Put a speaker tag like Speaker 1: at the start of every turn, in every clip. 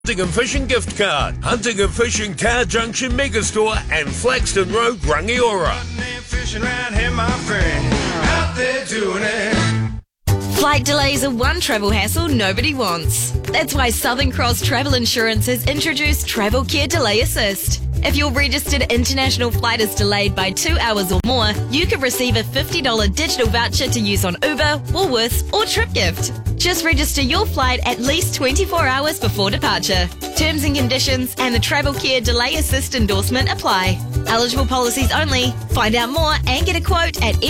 Speaker 1: Hunting and Fishing gift card. Hunting and Fishing Car Junction Megastore and Flaxton Road, Rangiora.
Speaker 2: Fishing around here, my friend. Out there doing it.
Speaker 3: Flight delays are one travel hassle nobody wants. That's why Southern Cross Travel Insurance has introduced Travel Care Delay Assist. If your registered international flight is delayed by 2 hours or more, you can receive a $50 digital voucher to use on Uber, Woolworths or TripGift. Just register your flight at least 24 hours before departure. Terms and conditions and the Travel Care Delay Assist endorsement apply. Eligible policies only. Find out more and get a quote at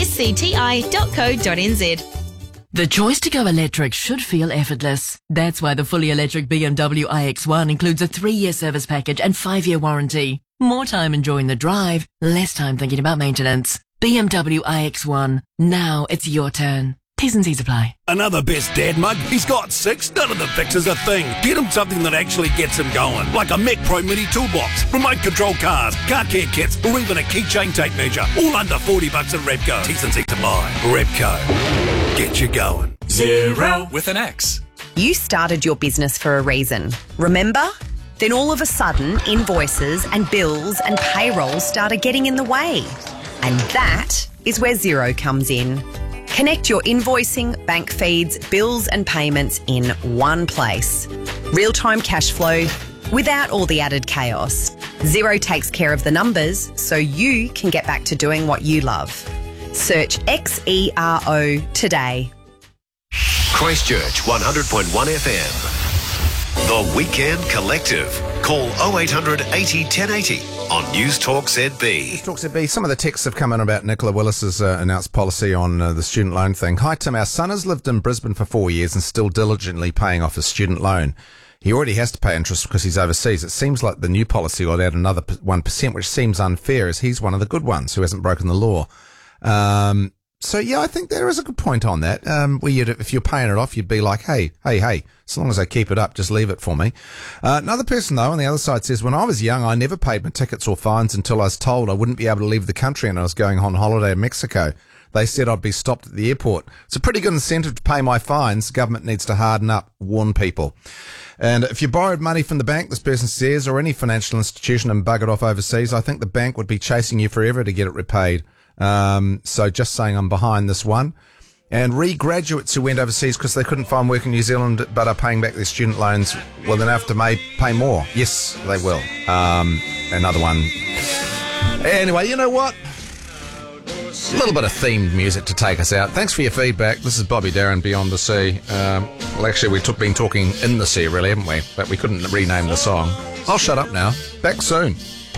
Speaker 3: scti.co.nz.
Speaker 4: The choice to go electric should feel effortless. That's why the fully electric BMW iX1 includes a 3-year service package and 5-year warranty. More time enjoying the drive, less time thinking about maintenance. BMW iX1. Now it's your turn. T's and C's apply.
Speaker 5: Another Best Dad mug? He's got 6. None of the fixes a thing. Get him something that actually gets him going. Like a Mac Pro Mini toolbox, remote control cars, car care kits, or even a keychain tape measure. All under $40 at Repco. T's and C's apply. Repco. Get you going.
Speaker 6: Zero with an X.
Speaker 7: You started your business for a reason. Remember? Then all of a sudden, invoices and bills and payroll started getting in the way. And that is where Xero comes in. Connect your invoicing, bank feeds, bills and payments in one place. Real-time cash flow without all the added chaos. Xero takes care of the numbers so you can get back to doing what you love. Search XERO today.
Speaker 8: Christchurch 100.1 FM. The Weekend Collective. Call 0800 80 1080 on News Talk ZB.
Speaker 9: News Talk ZB. Some of the texts have come in about Nicola Willis's announced policy on the student loan thing. Hi Tim, our son has lived in Brisbane for 4 years and still diligently paying off his student loan. He already has to pay interest because he's overseas. It seems like the new policy will add another 1%, which seems unfair as he's one of the good ones who hasn't broken the law. So yeah, I think there is a good point on that. Where if you're paying it off, you'd be like, hey, as long as I keep it up, just leave it for me. Another person though on the other side says, when I was young, I never paid my tickets or fines until I was told I wouldn't be able to leave the country and I was going on holiday in Mexico. They said I'd be stopped at the airport. It's a pretty good incentive to pay my fines. The government needs to harden up, warn people. And if you borrowed money from the bank, this person says, or any financial institution and buggered off overseas, I think the bank would be chasing you forever to get it repaid. So just saying I'm behind this one. And re-graduates who went overseas because they couldn't find work in New Zealand but are paying back their student loans, well, then have to pay more. Yes, they will. Another one. Anyway, you know what? A little bit of themed music to take us out. Thanks for your feedback. This is Bobby Darin, Beyond the Sea. Well, actually, we've been talking in the sea, really, haven't we? But we couldn't rename the song. I'll shut up now. Back soon.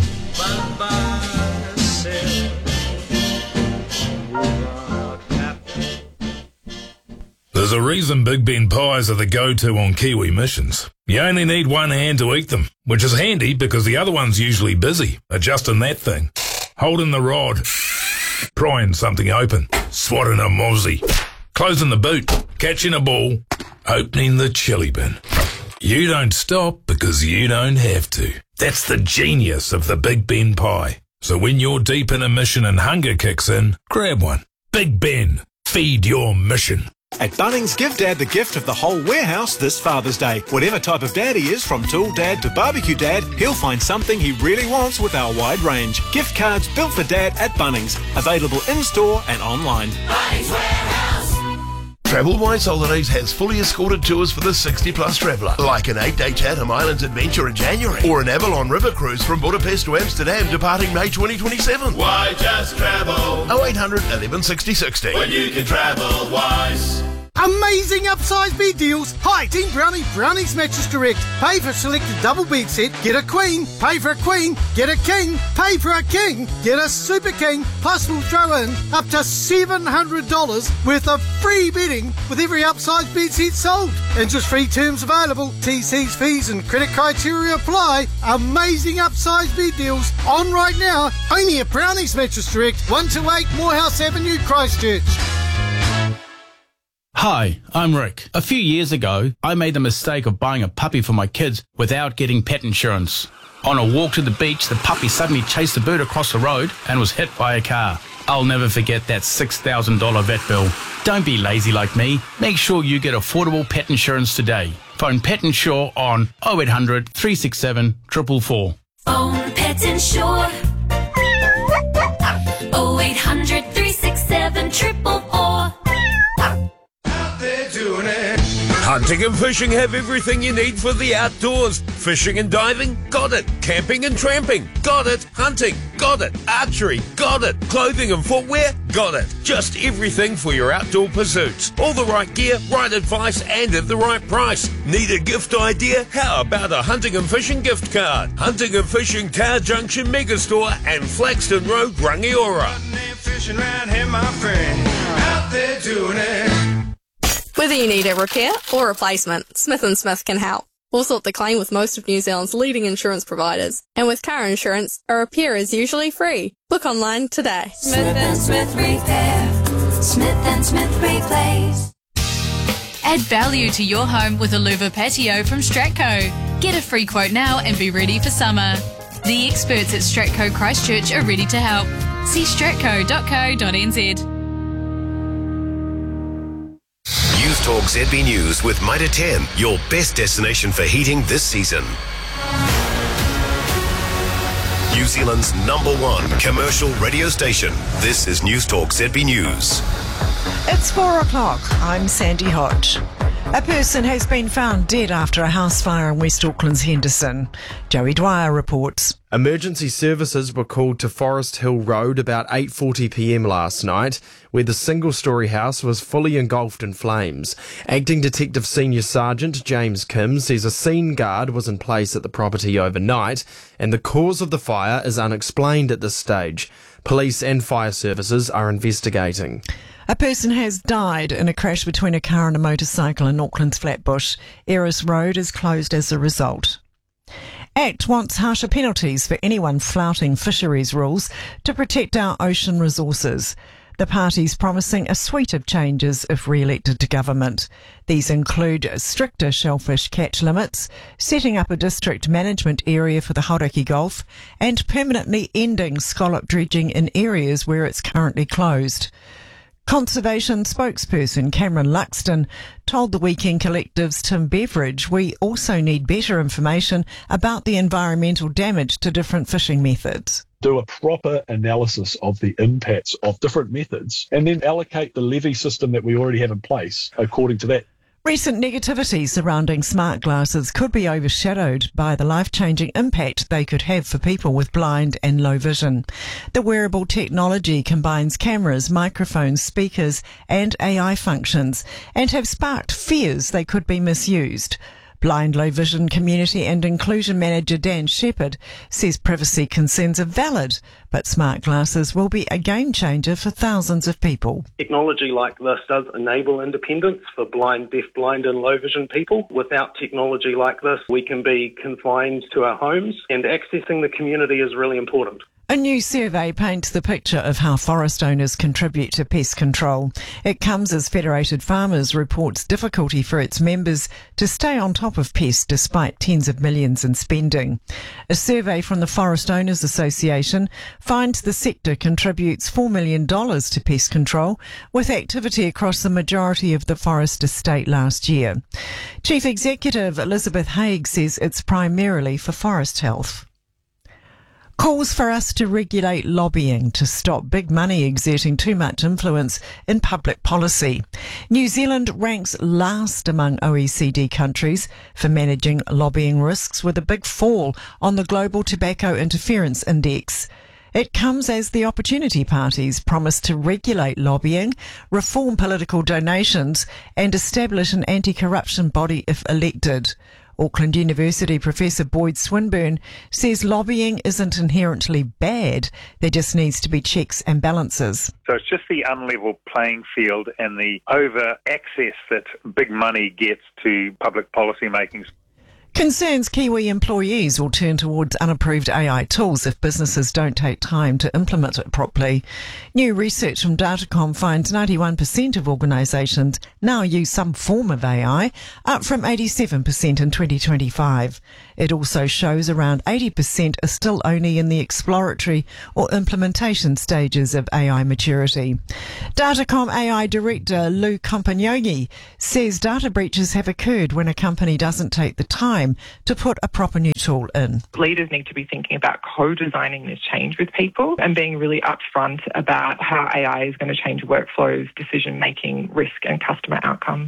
Speaker 10: There's a reason Big Ben pies are the go-to on Kiwi missions. You only need one hand to eat them, which is handy because the other one's usually busy, adjusting that thing, holding the rod, prying something open, swatting a mozzie, closing the boot, catching a ball, opening the chili bin. You don't stop because you don't have to. That's the genius of the Big Ben pie. So when you're deep in a mission and hunger kicks in, grab one. Big Ben, feed your mission.
Speaker 11: At Bunnings, give Dad the gift of the whole warehouse this Father's Day. Whatever type of dad he is, from tool dad to barbecue dad, he'll find something he really wants with our wide range. Gift cards built for Dad at Bunnings. Available in-store and online.
Speaker 12: Bunnings Warehouse.
Speaker 13: TravelWise Holidays has fully escorted tours for the 60-plus traveller, like an 8-day Chatham Islands adventure in January, or an Avalon River cruise from Budapest to Amsterdam departing May 2027.
Speaker 12: Why just travel?
Speaker 13: 0800 11 60 60.
Speaker 12: When you can travel wise.
Speaker 14: Amazing upsize bed deals. Hi, Team Brownie, Brownie's Mattress Direct. Pay for a selected double bed set, get a queen. Pay for a queen, get a king. Pay for a king, get a super king. Plus we'll throw in up to $700 worth of free bedding with every upsize bed set sold. Interest-free terms available. TC's fees and credit criteria apply. Amazing upsize bed deals on right now. Only at Brownie's Mattress Direct, 128 Morehouse Avenue, Christchurch.
Speaker 15: Hi, I'm Rick. A few years ago, I made the mistake of buying a puppy for my kids without getting pet insurance. On a walk to the beach, the puppy suddenly chased the bird across the road and was hit by a car. I'll never forget that $6,000 vet bill. Don't be lazy like me. Make sure you get affordable pet insurance today. Phone Pet Insure on 0800 367 444.
Speaker 16: Phone Pet Insure 0800 367 444.
Speaker 2: They're doing it.
Speaker 1: Hunting and fishing have everything you need for the outdoors. Fishing and diving? Got it. Camping and tramping? Got it. Hunting? Got it. Archery? Got it. Clothing and footwear? Got it. Just everything for your outdoor pursuits. All the right gear, right advice, and at the right price. Need a gift idea? How about a hunting and fishing gift card? Hunting and Fishing Tower Junction Megastore and Flaxton Road, Rangiora.
Speaker 2: Hunting and fishing round here, my friend. Out there doing it.
Speaker 17: Whether you need a repair or replacement, Smith & Smith can help. We'll sort the claim with most of New Zealand's leading insurance providers. And with car insurance, a repair is usually free. Book online today.
Speaker 16: Smith & Smith Repair. Smith & Smith Replace.
Speaker 18: Add value to your home with a louver patio from Stratco. Get a free quote now and be ready for summer. The experts at Stratco Christchurch are ready to help. See stratco.co.nz.
Speaker 8: News Talk ZB News with Mitre 10, your best destination for heating this season. New Zealand's #1 commercial radio station. This is News Talk ZB News.
Speaker 19: It's 4 o'clock. I'm Sandy Hodge. A person has been found dead after a house fire in West Auckland's Henderson. Joey Dwyer reports.
Speaker 20: Emergency services were called to Forest Hill Road about 8:40pm last night, where the single-storey house was fully engulfed in flames. Acting Detective Senior Sergeant James Kim says a scene guard was in place at the property overnight, and the cause of the fire is unexplained at this stage. Police and fire services are investigating.
Speaker 19: A person has died in a crash between a car and a motorcycle in Auckland's Flatbush. Eris Road is closed as a result. ACT wants harsher penalties for anyone flouting fisheries rules to protect our ocean resources. The party's promising a suite of changes if re-elected to government. These include stricter shellfish catch limits, setting up a district management area for the Hauraki Gulf, and permanently ending scallop dredging in areas where it's currently closed. Conservation spokesperson Cameron Luxton told the Weekend Collective's Tim Beveridge we also need better information about the environmental damage to different fishing methods.
Speaker 21: Do a proper analysis of the impacts of different methods and then allocate the levy system that we already have in place according to that.
Speaker 19: Recent negativity surrounding smart glasses could be overshadowed by the life-changing impact they could have for people with blind and low vision. The wearable technology combines cameras, microphones, speakers and AI functions and have sparked fears they could be misused. Blind Low Vision Community and Inclusion Manager Dan Shepherd says privacy concerns are valid, but smart glasses will be a game changer for thousands of people.
Speaker 22: Technology like this does enable independence for blind, deaf-blind and low vision people. Without technology like this, we can be confined to our homes, and accessing the community is really important.
Speaker 19: A new survey paints the picture of how forest owners contribute to pest control. It comes as Federated Farmers reports difficulty for its members to stay on top of pests despite tens of millions in spending. A survey from the Forest Owners Association finds the sector contributes $4 million to pest control, with activity across the majority of the forest estate last year. Chief Executive Elizabeth Haig says it's primarily for forest health. Calls for us to regulate lobbying to stop big money exerting too much influence in public policy. New Zealand ranks last among OECD countries for managing lobbying risks, with a big fall on the Global Tobacco Interference Index. It comes as the Opportunity parties promise to regulate lobbying, reform political donations and establish an anti-corruption body if elected. Auckland University Professor Boyd Swinburne says lobbying isn't inherently bad, there just needs to be checks and balances.
Speaker 23: So it's just the unlevel playing field and the over access that big money gets to public policy making.
Speaker 19: Concerns Kiwi employees will turn towards unapproved AI tools if businesses don't take time to implement it properly. New research from Datacom finds 91% of organisations now use some form of AI, up from 87% in 2025. It also shows around 80% are still only in the exploratory or implementation stages of AI maturity. Datacom AI Director Lou Compagnoni says data breaches have occurred when a company doesn't take the time to put a proper new tool in.
Speaker 3: Leaders need to be thinking about co-designing this change with people and being really upfront about how AI is going to change workflows, decision-making, risk and customer outcomes.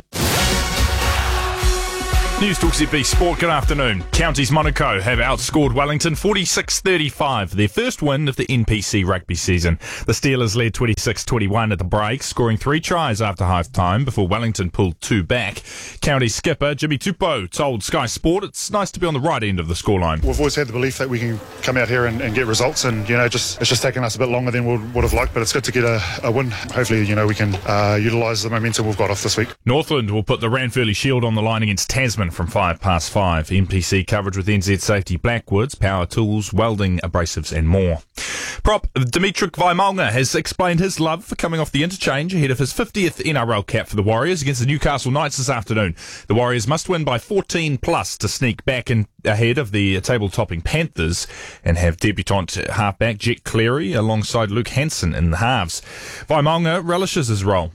Speaker 4: News Talk ZB Sport, good afternoon. Counties Monaco have outscored Wellington 46-35, their first win of the NPC rugby season. The Steelers led 26-21 at the break, scoring 3 tries after half-time before Wellington pulled 2 back. County skipper Jimmy Tupou told Sky Sport it's nice to be on the right end of the scoreline.
Speaker 5: We've always had the belief that we can come out here and get results, and it's just taken us a bit longer than we would have liked, but it's good to get a win. Hopefully, we can utilise the momentum we've got off this week.
Speaker 4: Northland will put the Ranfurly Shield on the line against Tasman from 5 past 5. NPC coverage with NZ Safety Blackwoods, power tools, welding, abrasives and more. Prop Dimitri Vaimaunga has explained his love for coming off the interchange ahead of his 50th NRL cap for the Warriors against the Newcastle Knights this afternoon. The Warriors must win by 14 plus to sneak back in ahead of the table-topping Panthers and have debutant halfback Jet Cleary alongside Luke Hansen in the halves. Vaimaunga relishes his role.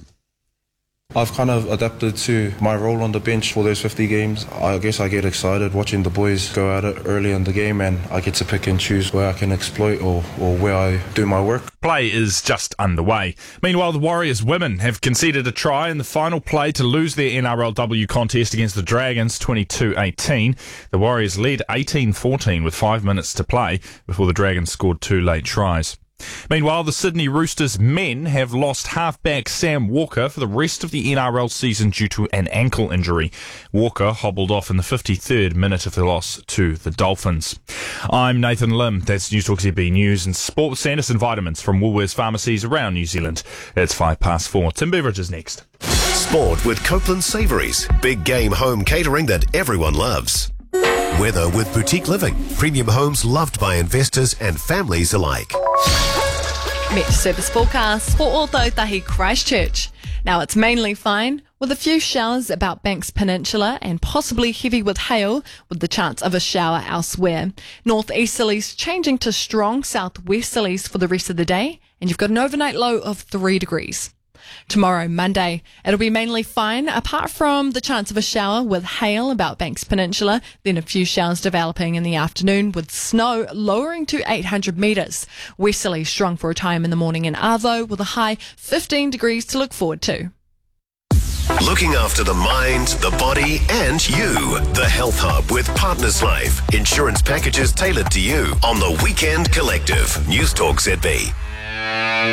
Speaker 24: I've kind of adapted to my role on the bench for those 50 games. I guess I get excited watching the boys go at it early in the game, and I get to pick and choose where I can exploit or where I do my work.
Speaker 4: Play is just underway. Meanwhile, the Warriors women have conceded a try in the final play to lose their NRLW contest against the Dragons 22-18. The Warriors led 18-14 with 5 minutes to play before the Dragons scored 2 late tries. Meanwhile, the Sydney Roosters men have lost halfback Sam Walker for the rest of the NRL season due to an ankle injury. Walker hobbled off in the 53rd minute of the loss to the Dolphins. I'm Nathan Lim. That's News Talk ZB News and Sport with Sanderson Vitamins from Woolworths pharmacies around New Zealand. It's 5 past 4. Tim Beveridge is next.
Speaker 8: Sport with Copeland Savouries. Big game home catering that everyone loves. Weather with Boutique Living. Premium homes loved by investors and families alike.
Speaker 25: Met service forecast for Ōtautahi Christchurch. Now it's mainly fine, with a few showers about Banks Peninsula and possibly heavy with hail, with the chance of a shower elsewhere. Northeasterlies changing to strong southwesterlies for the rest of the day, and you've got an overnight low of 3 degrees. Tomorrow, Monday, it'll be mainly fine, apart from the chance of a shower with hail about Banks Peninsula, then a few showers developing in the afternoon with snow lowering to 800 metres. Westerly strong for a time in the morning in Arvo with a high 15 degrees to look forward to.
Speaker 8: Looking after the mind, the body and you. The Health Hub with Partners Life. Insurance packages tailored to you on the Weekend Collective. News Talk ZB.